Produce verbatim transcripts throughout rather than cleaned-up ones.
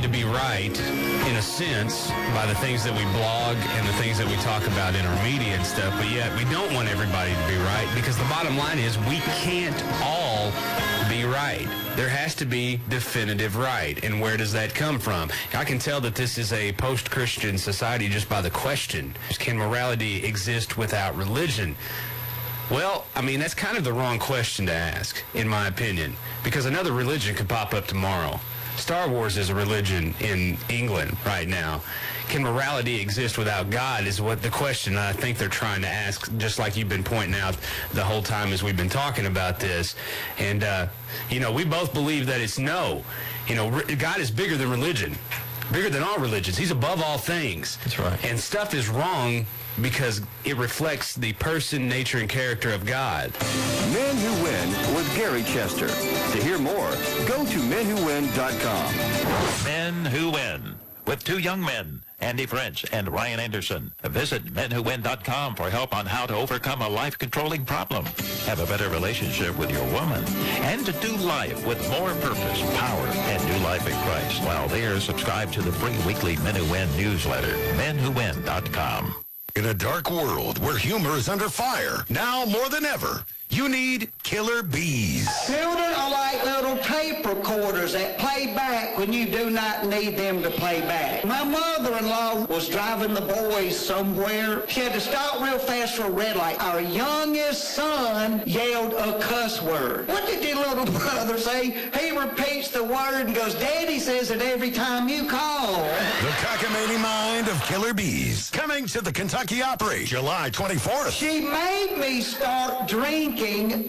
to be right, in a sense, by the things that we blog and the things that we talk about in our media and stuff, but yet we don't want everybody to be right, because the bottom line is we can't all be right. There has to be definitive right. And where does that come from? I can tell that this is a post-Christian society just by the question. Can morality exist without religion? Well, I mean, that's kind of the wrong question to ask, in my opinion, because another religion could pop up tomorrow. Star Wars is a religion in England right now. Can morality exist without God is what the question I think they're trying to ask, just like you've been pointing out the whole time as we've been talking about this. And, uh, you know, we both believe that it's no. You know, God is bigger than religion, bigger than all religions. He's above all things. That's right. And stuff is wrong because it reflects the person, nature, and character of God. Men Who Win with Gary Chester. To hear more, go to men who win dot com. Men Who Win with two young men, Andy French and Ryan Anderson. Visit men who win dot com for help on how to overcome a life-controlling problem, have a better relationship with your woman, and to do life with more purpose, power, and new life in Christ. While there, subscribe to the free weekly Men Who Win newsletter, men who win dot com. In a dark world where humor is under fire, now more than ever, you need Killer Bees. Children are like little tape recorders that play back when you do not need them to play back. My mother-in-law was driving the boys somewhere. She had to stop real fast for a red light. Our youngest son yelled a cuss word. What did your little brother say? He repeats the word and goes, Daddy says it every time you call. The cockamamie mind of Killer Bees. Coming to the Kentucky Opry, July twenty-fourth. She made me start drinking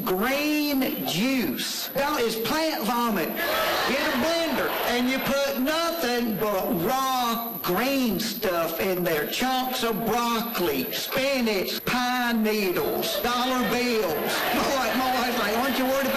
green juice. Now it's plant vomit. Get a blender and you put nothing but raw green stuff in there. Chunks of broccoli, spinach, pine needles, dollar bills. Boy, my wife's like, aren't you worried about